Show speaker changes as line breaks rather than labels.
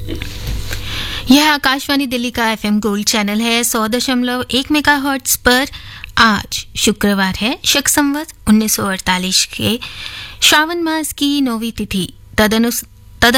यह आकाशवाणी दिल्ली का FM gold channel है 100.1 मेगाहर्ट्ज पर। आज शुक्रवार है, शक संवत 1948 के श्रावण मास की 9वीं तिथि